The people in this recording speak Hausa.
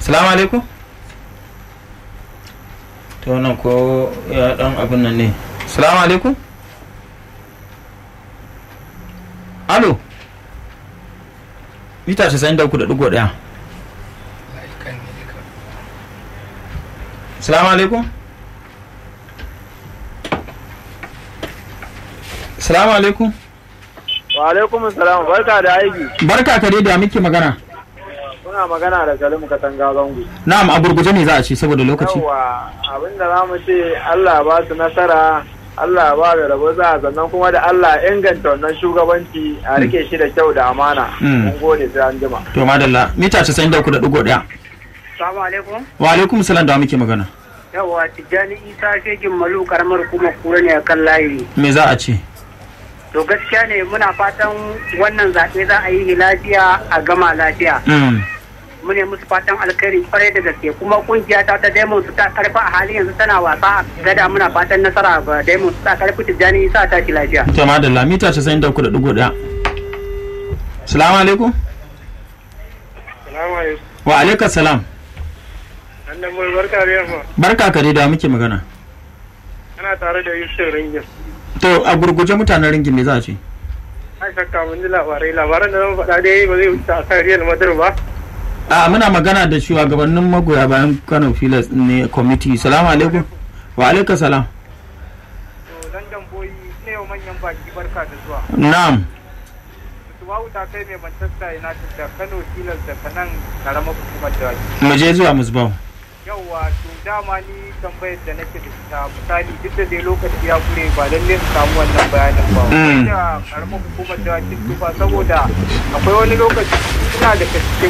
Salamu alaikum. To wannan ko ya dan abin nan ne. Salamu alaikum. Alo. Mita 93.1. Salamu alaikum. Salamu alaikum. Wa alaikum salam, barka da aiki. Barka ka dai, da muke magana. Muna magana da Salim Katanga Zango. Na'am, a gurguje me za a ci saboda lokaci. Yawwa, abinda za mu ce Allah ba su nasara, Allah ba da rabo za sannan kuma da Allah inganta wannan shugabanci a rike shi da kyau da amana. Mun gode sai an jima. To madalla, mita 93.1. Assalamu alaikum. Wa alaikum salam, da muke magana. Yawwa, Tijjani Isa Shegin Malu karamar kuma kura ne kan layi. Me za a ce? To gaskiya ne muna fatan wannan zaɓe za a yi lafiya a gama lafiya. Mune musu fatan alkhairi kwarai da gaske kuma kungiya ta Diamond su ta karfa a halin yanzu tana wasa a gada, muna fatan nasara ga Diamond su ta karfi. Tijjani Isa ta ki lafiya. To madalla, mita 93.1. Assalamu alaikum. Assalamu alaikum. Wa alaikum salam. Annan mai barka da yamma. Barka ka dai, da muke magana. Ana tare da Yusuf Ringin. To a gurguje mutanen ringin me za a ce? Ai shakka mun ji labaran da zan faɗa dai ba zai wuce a kan Real Madrid ba. A muna magana da shugabannin magoya bayan Kano Pilas ne committee. Salamu alaikum. Wa alaikum salam. To London boy ne yau manyan baki barka da zuwa. Na'am. Bawu ta kai mai Manchester United da Kano Pilas da kanan karamar hukumar da Mu je zuwa Musbau. yauwa to dama ni tambayar da nake da ita misali duk da dai lokaci ya kure ba lalle su samu wannan bayanin ba wanda karamar hukumar da kin tuba saboda akwai wani lokaci suna da cikin